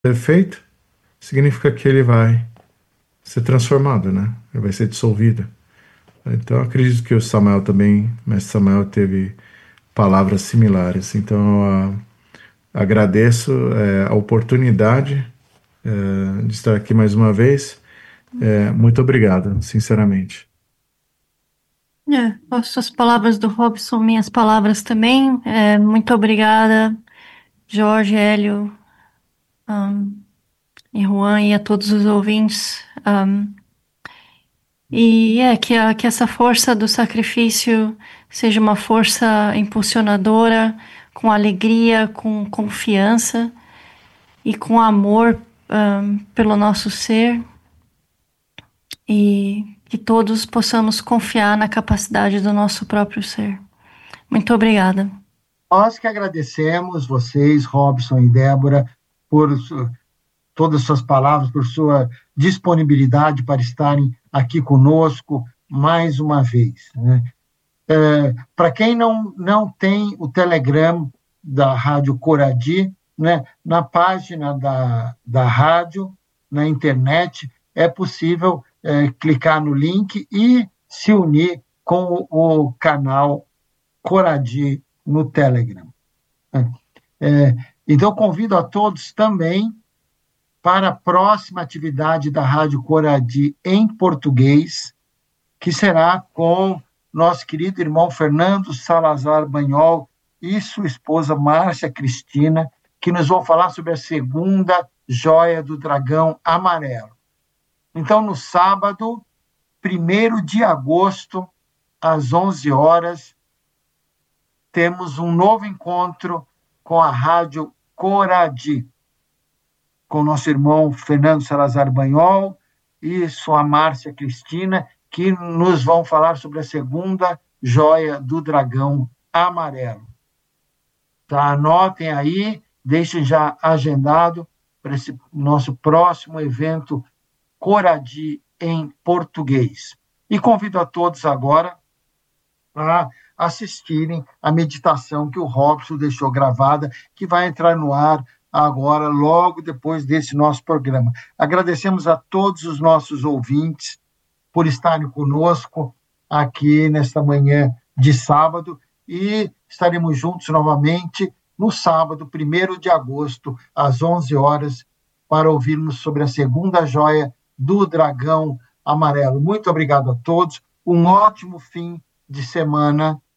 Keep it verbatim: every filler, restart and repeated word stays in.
ser feito, significa que ele vai ser transformado, né? Ele vai ser dissolvido. Então, eu acredito que o Samuel também, mestre Samuel, teve palavras similares. Então, ah, agradeço eh, a oportunidade eh, de estar aqui mais uma vez. Eh, muito obrigado, sinceramente. É, as suas palavras do Robson, minhas palavras também. É, muito obrigada, Jorge, Hélio, um, e Juan e a todos os ouvintes. Um, e é que, a, que essa força do sacrifício seja uma força impulsionadora, com alegria, com confiança e com amor um, pelo nosso ser, e que todos possamos confiar na capacidade do nosso próprio ser. Muito obrigada. Nós que agradecemos vocês, Robson e Débora, por todas as suas palavras, por sua disponibilidade para estarem aqui conosco mais uma vez. Né? É, para quem não, não tem o Telegram da Rádio Coradi, né, na página da, da rádio, na internet, é possível é, clicar no link e se unir com o, o canal Coradi no Telegram. É, então, convido a todos também para a próxima atividade da Rádio Coradi em português, que será com nosso querido irmão Fernando Salazar Banhol e sua esposa Márcia Cristina, que nos vão falar sobre a segunda joia do dragão amarelo. Então, no sábado, primeiro de agosto, às onze horas, temos um novo encontro com a Rádio Coradi, com nosso irmão Fernando Salazar Banhol e sua Márcia Cristina, que nos vão falar sobre a segunda joia do dragão amarelo. Tá, anotem aí, deixem já agendado para esse nosso próximo evento Coradi em português. E convido a todos agora a assistirem a meditação que o Robson deixou gravada, que vai entrar no ar agora, logo depois desse nosso programa. Agradecemos a todos os nossos ouvintes por estarem conosco aqui nesta manhã de sábado, e estaremos juntos novamente no sábado, primeiro de agosto, às onze horas, para ouvirmos sobre a segunda joia do dragão amarelo. Muito obrigado a todos, um ótimo fim de semana